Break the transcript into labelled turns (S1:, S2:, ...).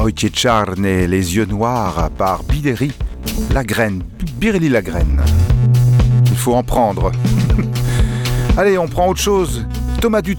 S1: Oitier Charne et Les yeux noirs par Bidéry Lagraine. Biréli Lagraine. Il faut en prendre. Allez, on prend autre chose. Thomas Dutronc.